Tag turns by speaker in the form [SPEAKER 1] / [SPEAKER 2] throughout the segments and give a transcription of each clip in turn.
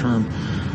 [SPEAKER 1] term.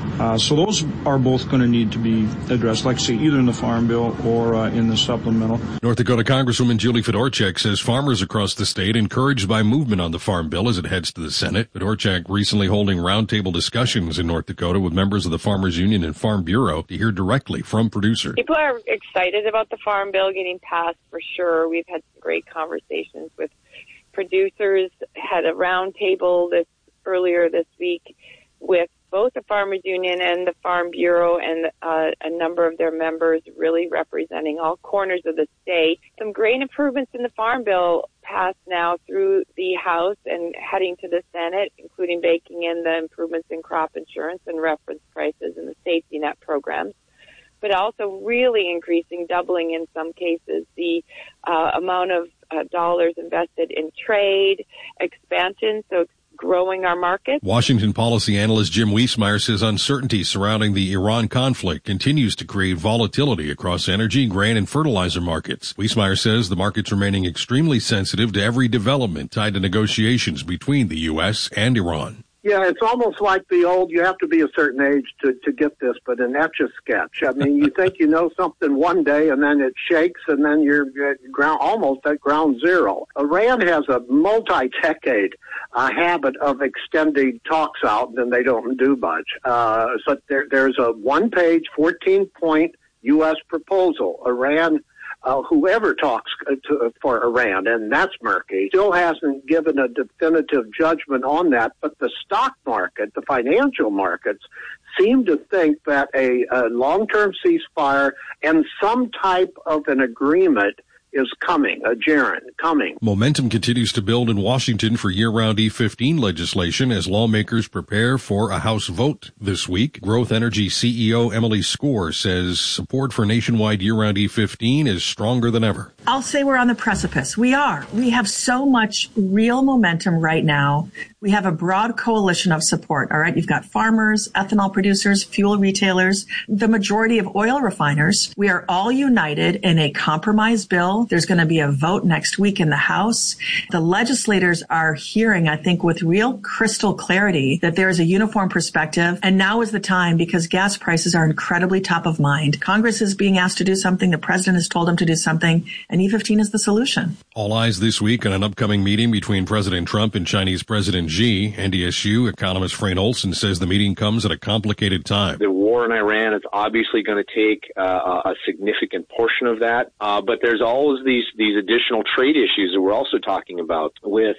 [SPEAKER 1] So those are both going to need to be addressed, like I say, either in the Farm Bill or in the supplemental.
[SPEAKER 2] North Dakota Congresswoman Julie Fedorchak says farmers across the state encouraged by movement on the Farm Bill as it heads to the Senate. Fedorchak recently holding roundtable discussions in North Dakota with members of the Farmers Union and Farm Bureau to hear directly from producers.
[SPEAKER 3] People are excited about the Farm Bill getting passed for sure. We've had some great conversations with producers, had a roundtable earlier this week with both the Farmers Union and the Farm Bureau and a number of their members really representing all corners of the state. Some great improvements in the Farm Bill passed now through the House and heading to the Senate, including baking in the improvements in crop insurance and reference prices and the safety net programs, but also really increasing, doubling in some cases, the amount of dollars invested in trade, expansion, so growing our market.
[SPEAKER 2] Washington policy analyst Jim Wiesmeyer says uncertainty surrounding the Iran conflict continues to create volatility across energy, grain, and fertilizer markets. Wiesmeyer says the market's remaining extremely sensitive to every development tied to negotiations between the U.S. and Iran.
[SPEAKER 4] Yeah, it's almost like the old, you have to be a certain age to get this, but an Etch-a-Sketch. I mean, you think you know something one day, and then it shakes, and then you're almost at ground zero. Iran has a multi-decade habit of extending talks out, and then they don't do much. So there's a one-page, 14-point U.S. proposal. Iran, whoever talks for Iran, and that's murky, still hasn't given a definitive judgment on that. But the stock market, the financial markets, seem to think that a long-term ceasefire and some type of an agreement is coming, a gerund coming.
[SPEAKER 2] Momentum continues to build in Washington for year-round E15 legislation as lawmakers prepare for a House vote this week. Growth Energy CEO Emily Score says support for nationwide year-round E15 is stronger than ever.
[SPEAKER 5] I'll say we're on the precipice. We are. We have so much real momentum right now. We have a broad coalition of support, all right? You've got farmers, ethanol producers, fuel retailers, the majority of oil refiners. We are all united in a compromise bill. There's going to be a vote next week in the House. The legislators are hearing, I think, with real crystal clarity that there is a uniform perspective. And now is the time because gas prices are incredibly top of mind. Congress is being asked to do something. The president has told them to do something. And E15 is the solution.
[SPEAKER 2] All eyes this week on an upcoming meeting between President Trump and Chinese President Xi. NDSU economist Frayne Olson says the meeting comes at a complicated time.
[SPEAKER 6] The war in Iran is obviously going to take a significant portion of that, but there's always these additional trade issues that we're also talking about with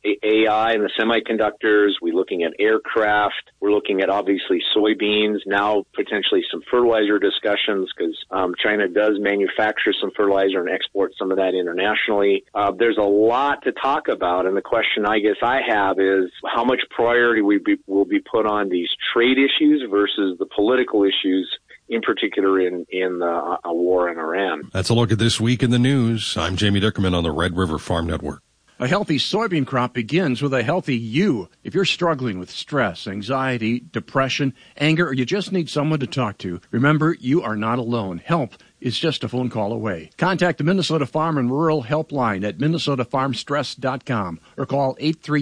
[SPEAKER 6] AI and the semiconductors. We're looking at aircraft. We're looking at obviously soybeans, now potentially some fertilizer discussions because China does manufacture some fertilizer and export some of that internationally. There's a lot to talk about, and the question I guess I have is how much priority will be put on these trade issues versus the political issues, in particular in a war in Iran.
[SPEAKER 2] That's a look at this week in the news. I'm Jamie Dickerman on the Red River Farm Network.
[SPEAKER 7] A healthy soybean crop begins with a healthy you. If you're struggling with stress, anxiety, depression, anger, or you just need someone to talk to, remember, you are not alone. Help is just a phone call away. Contact the Minnesota Farm and Rural Helpline at minnesotafarmstress.com or call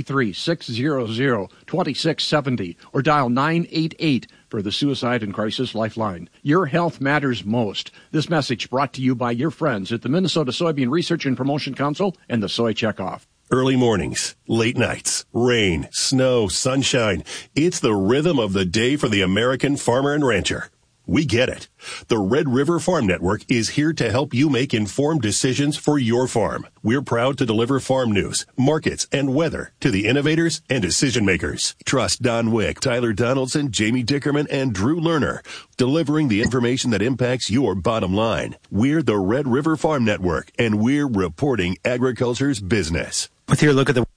[SPEAKER 7] 833-600-2670 or dial 988 for the Suicide and Crisis Lifeline. Your health matters most. This message brought to you by your friends at the Minnesota Soybean Research and Promotion Council and the Soy Checkoff.
[SPEAKER 8] Early mornings, late nights, rain, snow, sunshine. It's the rhythm of the day for the American farmer and rancher. We get it. The Red River Farm Network is here to help you make informed decisions for your farm. We're proud to deliver farm news, markets, and weather to the innovators and decision makers. Trust Don Wick, Tyler Donaldson, Jamie Dickerman, and Drew Lerner, delivering the information that impacts your bottom line. We're the Red River Farm Network, and we're reporting agriculture's business.
[SPEAKER 9] With your look at the